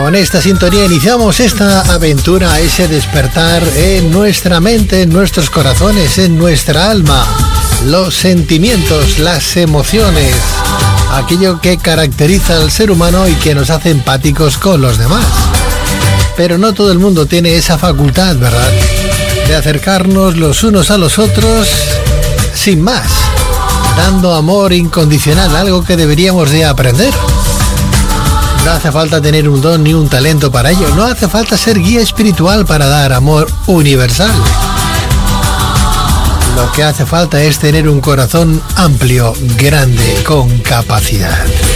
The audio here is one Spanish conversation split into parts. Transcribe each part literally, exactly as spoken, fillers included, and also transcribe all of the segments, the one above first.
Con esta sintonía iniciamos esta aventura, ese despertar en nuestra mente, en nuestros corazones, en nuestra alma. Los sentimientos, las emociones, aquello que caracteriza al ser humano y que nos hace empáticos con los demás. Pero no todo el mundo tiene esa facultad, ¿verdad?, de acercarnos los unos a los otros sin más, dando amor incondicional, algo que deberíamos de aprender. No hace falta tener un don ni un talento para ello. No hace falta ser guía espiritual para dar amor universal. Lo que hace falta es tener un corazón amplio, grande, con capacidad.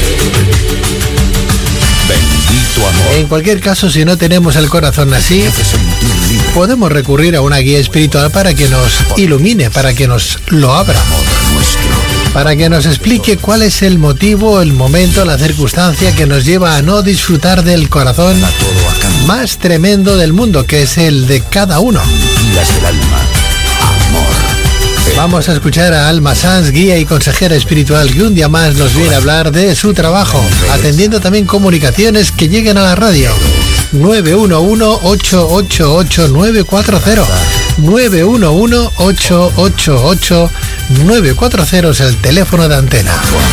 Bendito amor. En cualquier caso, si no tenemos el corazón así, podemos recurrir a una guía espiritual para que nos ilumine, para que nos lo abra, para que nos explique cuál es el motivo, el momento, la circunstancia que nos lleva a no disfrutar del corazón más tremendo del mundo, que es el de cada uno. Del alma. Amor. Vamos a escuchar a Alma Sanz, guía y consejera espiritual, que un día más nos viene a hablar de su trabajo, atendiendo también comunicaciones que lleguen a la radio. nueve uno uno, ocho ocho ocho, nueve cuatro cero. nueve uno uno, ocho ocho ocho, nueve cuatro cero es el teléfono de Antena.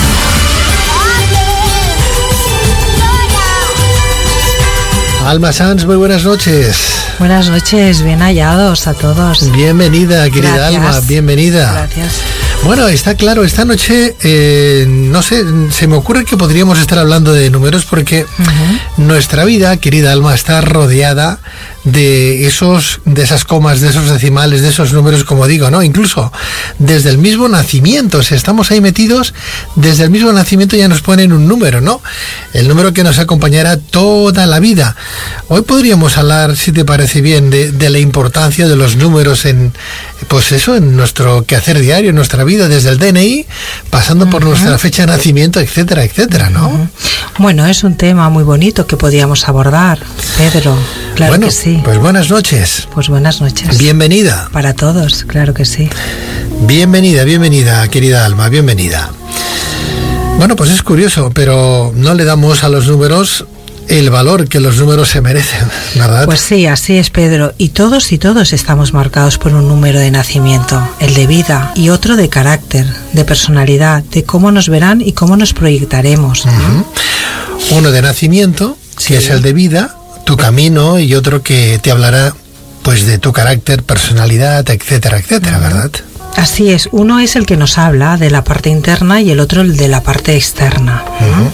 Alma Sanz, muy buenas noches. Buenas noches, bien hallados a todos. Bienvenida, querida Gracias. Alma, bienvenida. Gracias. Bueno, está claro, esta noche, eh, no sé, se me ocurre que podríamos estar hablando de números porque uh-huh. nuestra vida, querida Alma, está rodeada de esos, de esas comas, de esos decimales, de esos números, como digo, ¿no? Incluso desde el mismo nacimiento, si estamos ahí metidos, desde el mismo nacimiento ya nos ponen un número, ¿no? El número que nos acompañará toda la vida. Hoy podríamos hablar, si te parece bien, de, de la importancia de los números en, pues eso, en nuestro quehacer diario, en nuestra vida, desde el D N I, pasando por uh-huh. nuestra fecha de nacimiento, etcétera, etcétera, ¿no? Uh-huh. Bueno, es un tema muy bonito que podíamos abordar, Pedro, claro bueno, que sí. Pues buenas noches. Pues buenas noches. Bienvenida. Para todos, claro que sí. Bienvenida, bienvenida, querida Alma, bienvenida. Bueno, pues es curioso, pero no le damos a los números el valor que los números se merecen, ¿verdad? Pues sí, así es, Pedro. Y todos y todos estamos marcados por un número de nacimiento, el de vida, y otro de carácter, de personalidad, de cómo nos verán y cómo nos proyectaremos. Uh-huh. Uno de nacimiento, sí. que es el de vida, tu camino, y otro que te hablará pues de tu carácter, personalidad, etcétera, etcétera, uh-huh. ¿verdad? Así es, uno es el que nos habla de la parte interna y el otro el de la parte externa. Uh-huh.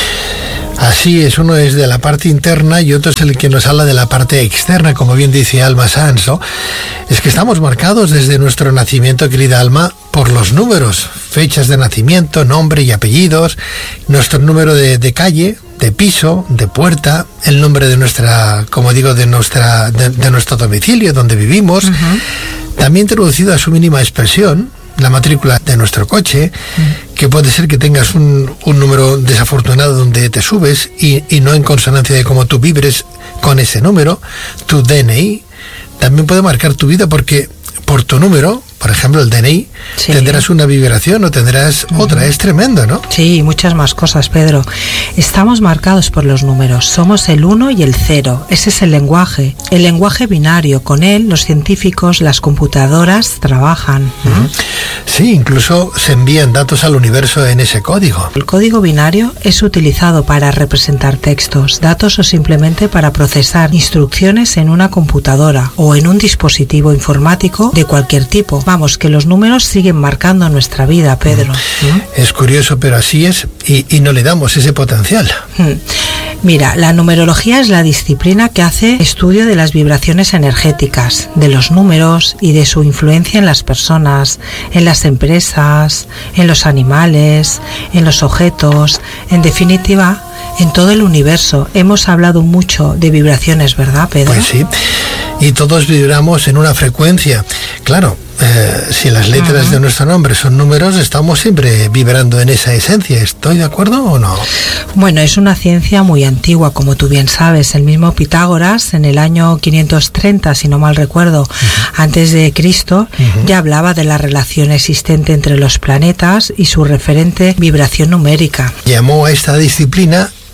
Así es, uno es de la parte interna y otro es el que nos habla de la parte externa, como bien dice Alma Sanz, ¿no? Es que estamos marcados desde nuestro nacimiento, querida Alma, por los números, fechas de nacimiento, nombre y apellidos, nuestro número de, de calle, de piso, de puerta, el nombre de nuestra, como digo, de nuestra, de, de nuestro domicilio, donde vivimos, uh-huh. también traducido a su mínima expresión, la matrícula de nuestro coche, mm. que puede ser que tengas un, un número desafortunado donde te subes y, y no en consonancia de cómo tú vibres con ese número, tu D N I, también puede marcar tu vida porque por tu número, por ejemplo el D N I, sí. tendrás una vibración o tendrás uh-huh. otra, es tremendo, ¿no? Sí, muchas más cosas, Pedro. Estamos marcados por los números, somos el uno y el cero, ese es el lenguaje, el lenguaje binario, con él los científicos, las computadoras trabajan. ¿no? Uh-huh. Sí, incluso se envían datos al universo en ese código. El código binario es utilizado para representar textos, datos o simplemente para procesar instrucciones en una computadora o en un dispositivo informático de cualquier tipo. Vamos, que los números siguen marcando nuestra vida, Pedro. ¿no? Es curioso, pero así es, y, y no le damos ese potencial. Hmm. Mira, la numerología es la disciplina que hace estudio de las vibraciones energéticas, de los números y de su influencia en las personas, en las empresas, en los animales, en los objetos, en definitiva, en todo el universo. Hemos hablado mucho de vibraciones, ¿verdad, Pedro? Pues sí, y todos vibramos en una frecuencia. Claro, eh, si las letras uh-huh. de nuestro nombre son números, estamos siempre vibrando en esa esencia. ¿Estoy de acuerdo o no? Bueno, es una ciencia muy antigua, como tú bien sabes. El mismo Pitágoras, en el año quinientos treinta, si no mal recuerdo, uh-huh. antes de Cristo, uh-huh. ya hablaba de la relación existente entre los planetas y su referente vibración numérica. Llamó a esta disciplina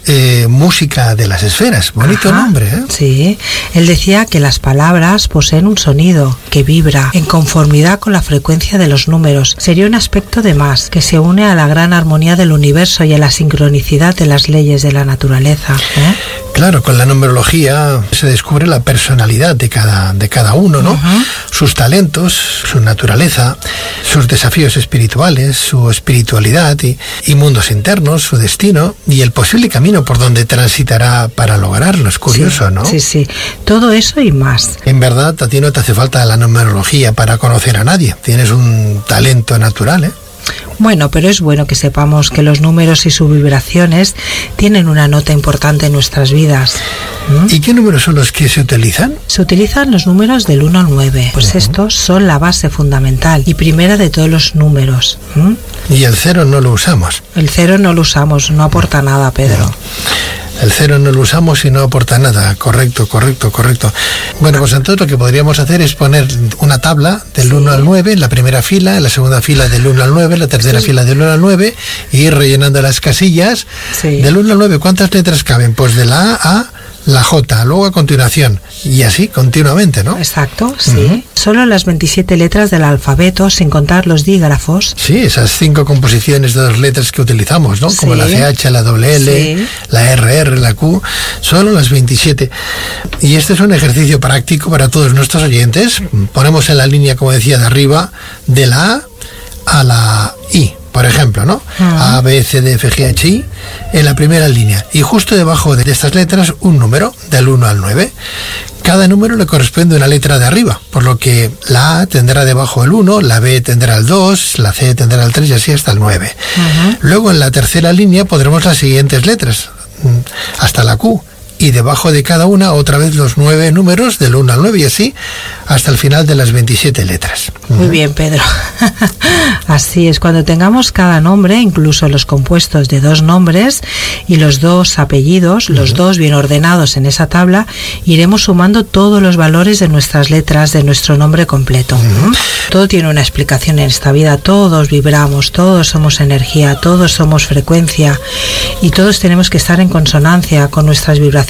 eh, música de las esferas. Bonito Ajá, nombre, ¿eh? Sí, él decía que las palabras poseen un sonido que vibra en conformidad con la frecuencia de los números. Sería un aspecto de más, que se une a la gran armonía del universo y a la sincronicidad de las leyes de la naturaleza, ¿eh? Claro, con la numerología se descubre la personalidad de cada, de cada uno, ¿no? Uh-huh. Sus talentos, su naturaleza, sus desafíos espirituales, su espiritualidad y, y mundos internos, su destino y el posible camino por donde transitará para lograrlo. Es curioso, sí, ¿no? Sí, sí. Todo eso y más. En verdad, a ti no te hace falta la numerología para conocer a nadie. Tienes un talento natural, ¿eh? Bueno, pero es bueno que sepamos que los números y sus vibraciones tienen una nota importante en nuestras vidas. ¿Mm? ¿Y qué números son los que se utilizan? Se utilizan los números del uno al nueve, pues uh-huh. estos son la base fundamental y primera de todos los números. ¿Mm? Y el cero no lo usamos. El cero no lo usamos, no aporta no. nada, Pedro. No. El cero no lo usamos y no aporta nada. Correcto, correcto, correcto. Bueno, pues entonces lo que podríamos hacer es poner una tabla del sí. uno al nueve, en la primera fila, en la segunda fila del uno al nueve, la tercera sí. fila del uno al nueve, y ir rellenando las casillas. Sí. Del uno al nueve, ¿cuántas letras caben? Pues de la A a la J, luego a continuación, y así continuamente, ¿no? Exacto, sí. Uh-huh. Solo las veintisiete letras del alfabeto, sin contar los dígrafos. Sí, esas cinco composiciones de dos letras que utilizamos, ¿no? Sí. Como la C H, la doble L, sí. la R R, la Q, solo las veintisiete. Y este es un ejercicio práctico para todos nuestros oyentes. Ponemos en la línea, como decía, de arriba, de la A a la I. Por ejemplo, ¿no? Uh-huh. A, B, C, D, F, G, H, I en la primera línea. Y justo debajo de estas letras un número del uno al nueve. Cada número le corresponde una letra de arriba, por lo que la A tendrá debajo el uno, la B tendrá el dos, la C tendrá el tres y así hasta el nueve. Uh-huh. Luego en la tercera línea podremos las siguientes letras, hasta la Q. Y debajo de cada una otra vez los nueve números del uno al nueve y así hasta el final de las veintisiete letras. Muy bien, Pedro. Así es, cuando tengamos cada nombre, incluso los compuestos de dos nombres y los dos apellidos, los uh-huh. dos bien ordenados en esa tabla, iremos sumando todos los valores de nuestras letras de nuestro nombre completo. Uh-huh. Todo tiene una explicación en esta vida, todos vibramos, todos somos energía, todos somos frecuencia y todos tenemos que estar en consonancia con nuestras vibraciones.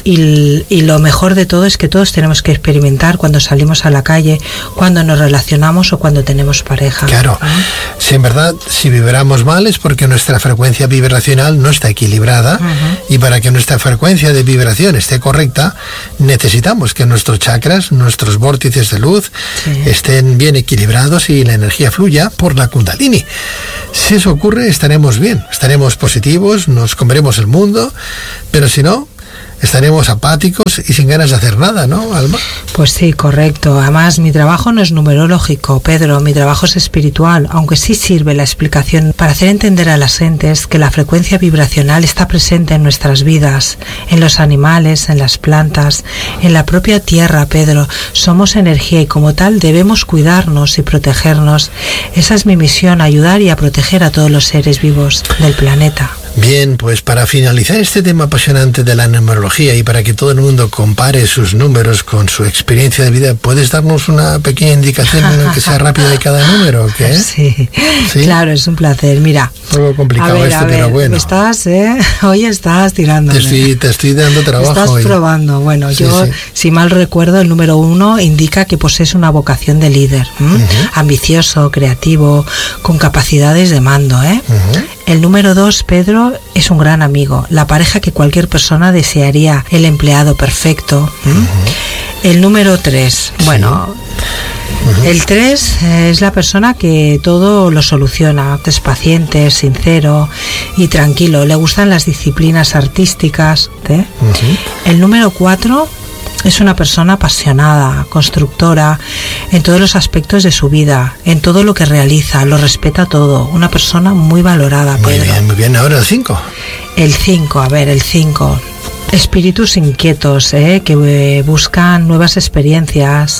Y, y lo mejor de todo es que todos tenemos que experimentar cuando salimos a la calle, cuando nos relacionamos o cuando tenemos pareja. Claro, ¿eh? Si en verdad si vibramos mal es porque nuestra frecuencia vibracional no está equilibrada. Uh-huh. Y para que nuestra frecuencia de vibración esté correcta necesitamos que nuestros chakras, nuestros vórtices de luz sí. estén bien equilibrados y la energía fluya por la Kundalini. Si eso ocurre estaremos bien, estaremos positivos, nos comeremos el mundo, pero si no estaremos apáticos y sin ganas de hacer nada, ¿no, Alma? Pues sí, correcto. Además, mi trabajo no es numerológico, Pedro, mi trabajo es espiritual, aunque sí sirve la explicación para hacer entender a las gentes que la frecuencia vibracional está presente en nuestras vidas, en los animales, en las plantas, en la propia tierra, Pedro. Somos energía y como tal debemos cuidarnos y protegernos. Esa es mi misión, ayudar y a proteger a todos los seres vivos del planeta. Bien, pues para finalizar este tema apasionante de la numerología y para que todo el mundo compare sus números con su experiencia de vida, ¿puedes darnos una pequeña indicación que sea rápida de cada número? ¿Qué? Sí, ¿Sí? Claro, es un placer. Mira, un poco complicado ver, esto, pero bueno. Estás, ¿eh? Hoy estás tirando. Te estoy, te estoy dando trabajo. Estás hoy. probando. Bueno, sí, yo, sí. si mal recuerdo, el número uno indica que posees una vocación de líder, uh-huh. ambicioso, creativo, con capacidades de mando, ¿eh? Uh-huh. El número dos, Pedro, es un gran amigo, la pareja que cualquier persona desearía, el empleado perfecto. ¿Mm? Uh-huh. El número tres, sí. bueno, uh-huh. el tres es la persona que todo lo soluciona, es paciente, sincero y tranquilo, le gustan las disciplinas artísticas. ¿eh? Uh-huh. El número cuatro es una persona apasionada, constructora, en todos los aspectos de su vida, en todo lo que realiza, lo respeta todo. Una persona muy valorada, Muy Pedro. bien, muy bien. Ahora el cinco. El cinco, a ver, el cinco. Espíritus inquietos, ¿eh? que eh, buscan nuevas experiencias,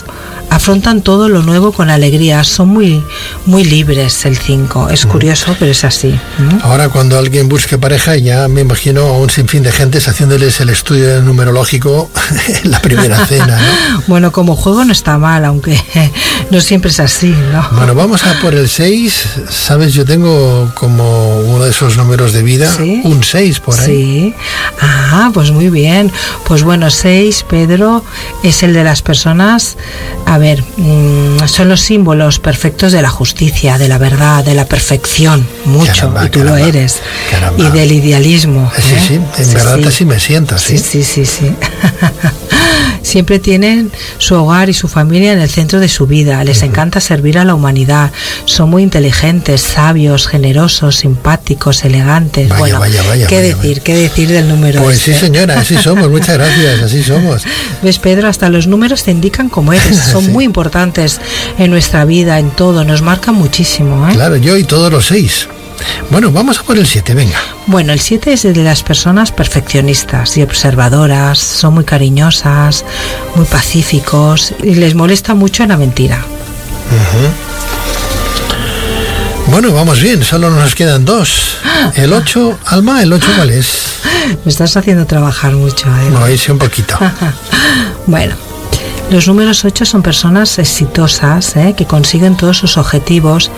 afrontan todo lo nuevo con alegría, son muy, muy libres el cinco. Es curioso, pero es así. ¿Mm? Ahora, cuando alguien busque pareja, ya me imagino a un sinfín de gentes haciéndoles el estudio numerológico en la primera cena, ¿no? Bueno, como juego no está mal, aunque no siempre es así, ¿no? Bueno, vamos a por el seis. Sabes, yo tengo como uno de esos números de vida, ¿sí? Un seis por ahí. Sí. Ah, pues muy bien. Pues bueno, seis, Pedro, es el de las personas, a ver, mmm, son los símbolos perfectos de la justicia, de la verdad, de la perfección, mucho, caramba, y tú caramba, lo eres, caramba. Y del idealismo. Sí, ¿eh? sí, en sí, verdad sí. Así me siento, sí. Sí, sí, sí, sí. Siempre tienen su hogar y su familia en el centro de su vida. Les uh-huh. encanta servir a la humanidad. Son muy inteligentes, sabios, generosos, simpáticos, elegantes. Vaya, bueno, vaya, vaya, ¿qué vaya, decir? vaya. ¿Qué decir del número Pues este? sí, señora, así somos. Muchas gracias, así somos. ¿Ves, Pedro? Hasta los números te indican cómo eres. Son sí. muy importantes en nuestra vida, en todo. Nos marcan muchísimo, ¿eh? Claro, yo y todos los seis. Bueno, vamos a por el siete, venga. Bueno, el siete es de las personas perfeccionistas y observadoras, son muy cariñosas, muy pacíficos y les molesta mucho la mentira. Uh-huh. Bueno, vamos bien, solo nos quedan dos. El ocho, Alma, ¿el ocho cuál es? Me estás haciendo trabajar mucho, ¿eh? No, hice un poquito. Bueno. Los números ocho son personas exitosas, ¿eh? que consiguen todos sus objetivos,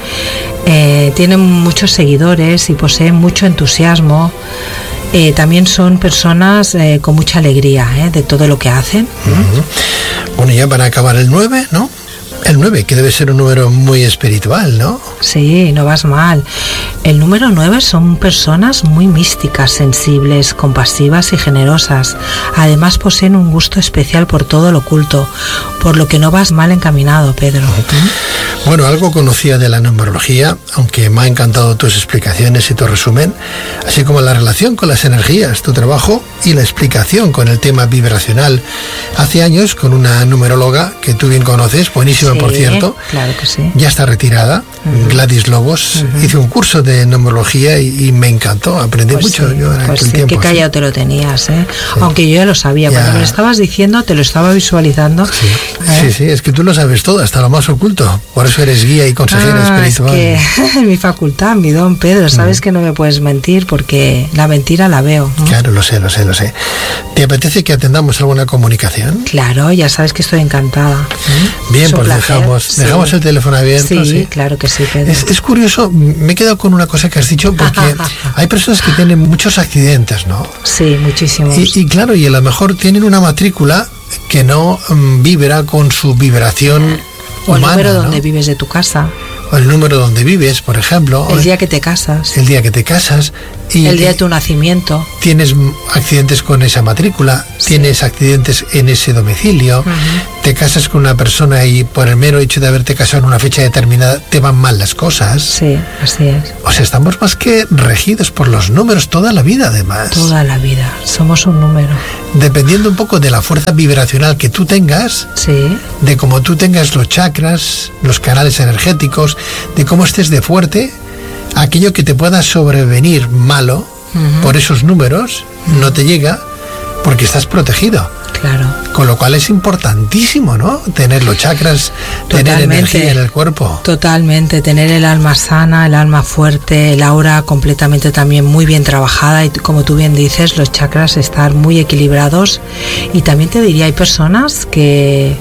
eh, tienen muchos seguidores y poseen mucho entusiasmo. Eh, también son personas eh, con mucha alegría ¿eh? de todo lo que hacen. Uh-huh. Bueno, ya para acabar el nueve, ¿no? El nueve, que debe ser un número muy espiritual, ¿no? Sí, no vas mal. El número nueve son personas muy místicas, sensibles, compasivas y generosas. Además poseen un gusto especial por todo lo oculto, por lo que no vas mal encaminado, Pedro. Uh-huh. Bueno, algo conocía de la numerología, aunque me ha encantado tus explicaciones y tu resumen, así como la relación con las energías, tu trabajo y la explicación con el tema vibracional. Hace años, con una numeróloga que tú bien conoces, buenísima, sí, por cierto, claro que sí. Ya está retirada, uh-huh. Gladys Lobos, uh-huh. hice un curso de numerología y, y me encantó, aprendí pues mucho sí, yo en pues aquel sí, tiempo. Qué callado sí. te lo tenías, ¿eh? Sí. Aunque yo ya lo sabía, ya. Cuando me lo estabas diciendo te lo estaba visualizando. Sí. ¿eh? sí, sí, es que tú lo sabes todo, hasta lo más oculto, por eso eres guía y consejera ah, espiritual. Es que mi facultad, mi don, Pedro, sabes uh-huh. que no me puedes mentir porque la mentira la veo, ¿no? Claro, lo sé, lo sé, lo sé. ¿Te apetece que atendamos alguna comunicación? Claro, ya sabes que estoy encantada. ¿eh? Bien, pues dejamos, sí. dejamos el teléfono abierto. Sí, sí. claro que sí, Pedro. Es, es curioso, me he quedado con una cosa que has dicho, porque hay personas que tienen muchos accidentes, ¿no? Sí, muchísimos. Y, y claro, y a lo mejor tienen una matrícula que no um, vibra con su vibración o humana, el número ¿no? donde vives de tu casa. O el número donde vives, por ejemplo. El día que te casas. El día que te casas. Y el día de tu nacimiento. Tienes accidentes con esa matrícula, sí. Tienes accidentes en ese domicilio, uh-huh. Te casas con una persona y por el mero hecho de haberte casado en una fecha determinada te van mal las cosas. Sí, así es. O sea, estamos más que regidos por los números toda la vida, además. Toda la vida, somos un número. Dependiendo un poco de la fuerza vibracional que tú tengas, sí. De cómo tú tengas los chakras, los canales energéticos, de cómo estés de fuerte, aquello que te pueda sobrevenir malo uh-huh. por esos números uh-huh. no te llega porque estás protegido. Claro. Con lo cual es importantísimo, ¿no? Tener los chakras, totalmente, tener energía en el cuerpo. Totalmente, tener el alma sana, el alma fuerte, el aura completamente también muy bien trabajada y como tú bien dices, los chakras estar muy equilibrados. Y también te diría, hay personas que,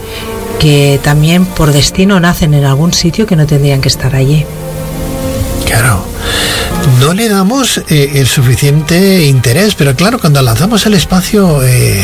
que también por destino nacen en algún sitio que no tendrían que estar allí. Claro. No le damos eh, el suficiente interés, pero claro, cuando lanzamos al espacio eh,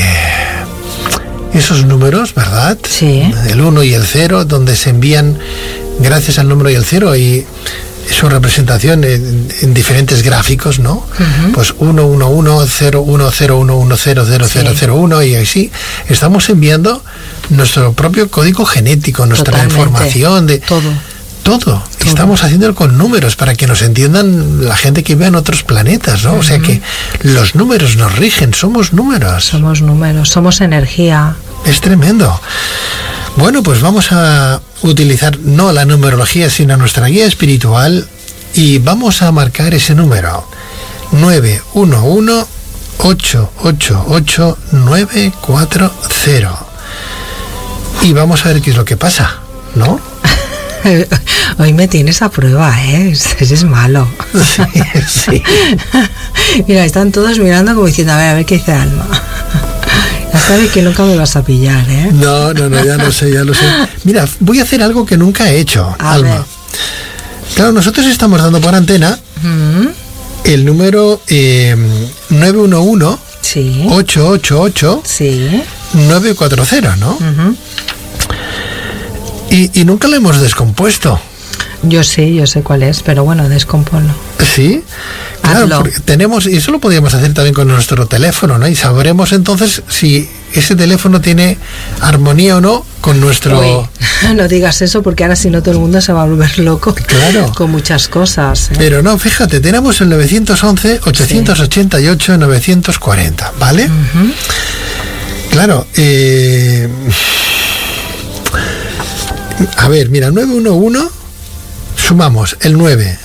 esos números, ¿verdad? Sí. El uno y el cero, donde se envían, gracias al número y el cero, y su representación en, en diferentes gráficos, ¿no? Uh-huh. Pues uno uno uno cero uno cero uno uno cero cero cero cero uno y así estamos enviando nuestro propio código genético, nuestra Totalmente. información de todo. Todo. Todo. Estamos haciéndolo con números para que nos entiendan la gente que vive en otros planetas, ¿no? Uh-huh. O sea que los números nos rigen, somos números. Somos números, somos energía. Es tremendo. Bueno, pues vamos a utilizar no la numerología, sino nuestra guía espiritual y vamos a marcar ese número. nueve uno uno ocho ocho ocho nueve cuatro cero. y vamos a ver qué es lo que pasa, ¿no? Hoy me tienes a prueba, ¿eh? Eres malo. Sí, sí. Mira, están todos mirando como diciendo, a ver, a ver qué dice Alma. Ya sabes que nunca me vas a pillar, ¿eh? No, no, no, ya lo sé, ya lo sé. Mira, voy a hacer algo que nunca he hecho, A Alma. ver. Claro, nosotros estamos dando por antena Mm, el número eh, nueve uno uno, sí, ocho ocho ocho, sí. nueve cuatro cero, ¿no? Ujú. Y, y nunca lo hemos descompuesto. Yo sí, yo sé cuál es, pero bueno, descomponlo. Sí, claro, Hazlo. porque tenemos, y eso lo podríamos hacer también con nuestro teléfono, ¿no? Y sabremos entonces si ese teléfono tiene armonía o no con nuestro... Uy, no digas eso porque ahora si no todo el mundo se va a volver loco. Claro. Con muchas cosas, ¿eh? Pero no, fíjate, tenemos el nueve once, ocho ocho ocho, nueve cuatro cero, ¿vale? Ujú. Claro, eh... a ver, mira, nueve uno uno, sumamos el nueve,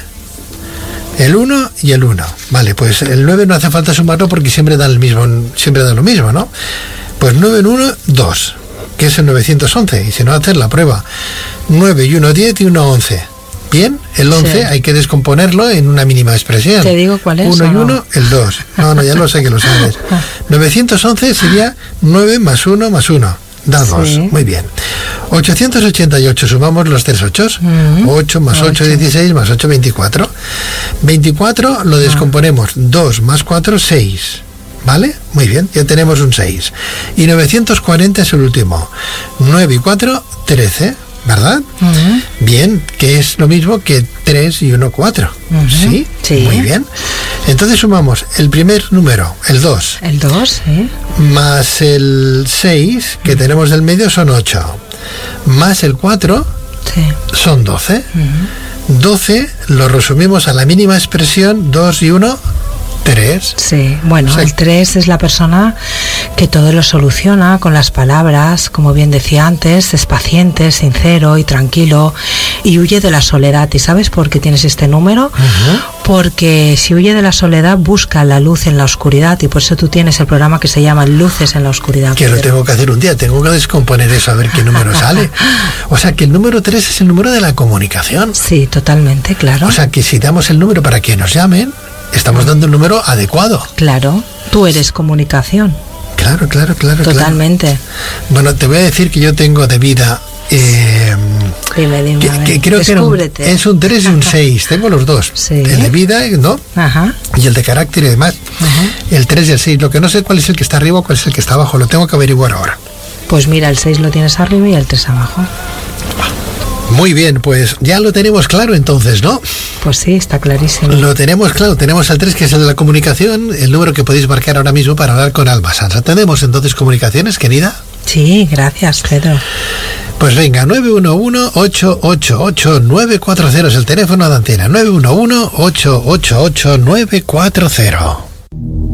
el uno y el uno. Vale, pues el nueve no hace falta sumarlo porque siempre da el mismo, siempre da lo mismo, ¿no? Pues nueve en uno, dos, que es el novecientos once, y si no, hacer la prueba. nueve y uno, diez y uno, once. Bien, el once Sí. hay que descomponerlo en una mínima expresión. ¿Te digo cuál es uno o y no? uno, el dos. No, no, ya lo sé que lo sabes. novecientos once sería nueve más uno más uno. Da dos. Sí. Muy bien. ochocientos ochenta y ocho, sumamos los tres ochos. Mm. ocho más ocho, Ocho. dieciséis, más ocho, veinticuatro. veinticuatro lo descomponemos. dos más cuatro, seis. ¿Vale? Muy bien, ya tenemos un seis. Y novecientos cuarenta es el último. nueve y cuatro, trece. ¿Verdad? Ujú. Bien, que es lo mismo que tres y uno, cuatro. Ujú. ¿Sí? Sí. Muy bien. Entonces sumamos el primer número, el dos, El dos, ¿eh? más el seis, que tenemos del medio, son ocho. Más el cuatro, Sí. son doce. doce lo resumimos a la mínima expresión, dos y uno, tres. Sí, bueno, O sea, el tres es la persona que todo lo soluciona con las palabras, como bien decía antes, es paciente, sincero y tranquilo y huye de la soledad. ¿Y sabes por qué tienes este número? Porque si huye de la soledad busca la luz en la oscuridad y por eso tú tienes el programa que se llama Luces en la Oscuridad. Que lo Pedro. tengo que hacer un día, tengo que descomponer eso a ver qué número sale. O sea que el número tres es el número de la comunicación. Sí, totalmente, claro. O sea que si damos el número para que nos llamen, estamos dando el número adecuado. Claro, tú eres comunicación, Claro, claro, claro. totalmente. Claro. Bueno, te voy a decir que yo tengo de vida... Eh, Dime, dime, que, a ver, que creo que era un- descúbrete. es un tres y un seis, tengo los dos. Sí. El de vida, ¿no? Ajá. Y el de carácter y demás. Ajá. El tres y el seis. Lo que no sé cuál es el que está arriba o cuál es el que está abajo. Lo tengo que averiguar ahora. Pues mira, el seis lo tienes arriba y el tres abajo. Muy bien, pues ya lo tenemos claro entonces, ¿no? Pues sí, está clarísimo. Lo tenemos claro. Tenemos el tres, que es el de la comunicación, el número que podéis marcar ahora mismo para hablar con Alma Sanz. ¿Tenemos entonces comunicaciones, querida? Sí, gracias, Pedro. Pues venga, nueve uno uno, ocho ocho ocho, nueve cuatro cero es el teléfono de antena. nueve uno uno, ocho ocho ocho, nueve cuatro cero.